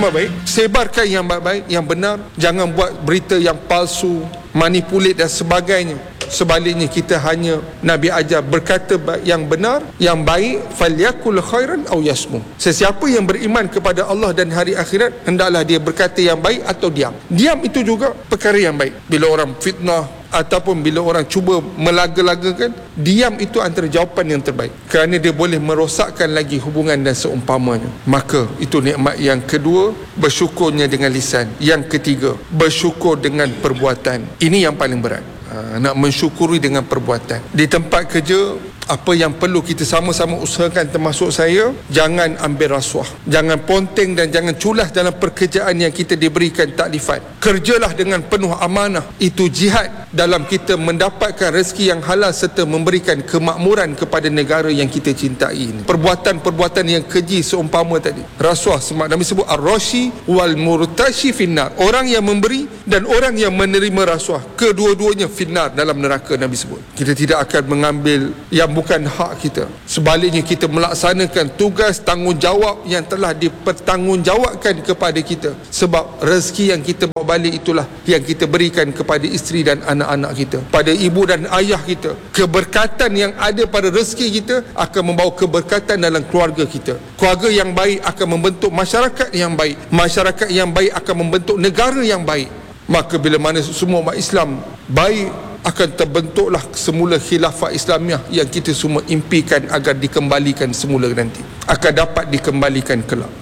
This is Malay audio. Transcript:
yang baik, sebarkan yang baik-baik, yang benar. Jangan buat berita yang palsu, manipulate dan sebagainya. Sebaliknya kita hanya Nabi ajar berkata yang benar, yang baik, falyakul khairan aw yasmut. Sesiapa yang beriman kepada Allah dan hari akhirat, hendaklah dia berkata yang baik atau diam. Diam itu juga perkara yang baik. Bila orang fitnah ataupun bila orang cuba melaga-lagakan, diam itu antara jawapan yang terbaik, kerana dia boleh merosakkan lagi hubungan dan seumpamanya. Maka itu nikmat yang kedua, bersyukurnya dengan lisan. Yang ketiga, bersyukur dengan perbuatan. Ini yang paling berat. Nak mensyukuri dengan perbuatan. Di tempat kerja, apa yang perlu kita sama-sama usahakan, termasuk saya, jangan ambil rasuah, jangan ponteng dan jangan culas dalam pekerjaan yang kita diberikan taklifat. Kerjalah dengan penuh amanah. Itu jihad dalam kita mendapatkan rezeki yang halal serta memberikan kemakmuran kepada negara yang kita cintai ini. Perbuatan-perbuatan yang keji seumpama tadi, rasuah, Nabi sebut ar-rashi wal murtashi finnar. Orang yang memberi dan orang yang menerima rasuah, kedua-duanya finnar, dalam neraka Nabi sebut. Kita tidak akan mengambil yang bukan hak kita. Sebaliknya kita melaksanakan tugas tanggungjawab yang telah dipertanggungjawabkan kepada kita. Sebab rezeki yang kita bawa balik itulah yang kita berikan kepada isteri dan anak-anak kita, pada ibu dan ayah kita. Keberkatan yang ada pada rezeki kita akan membawa keberkatan dalam keluarga kita. Keluarga yang baik akan membentuk masyarakat yang baik. Masyarakat yang baik akan membentuk negara yang baik. Maka bila mana semua umat Islam baik, akan terbentuklah semula khilafah Islamiah yang kita semua impikan agar dikembalikan semula nanti. Akan dapat dikembalikan kelak.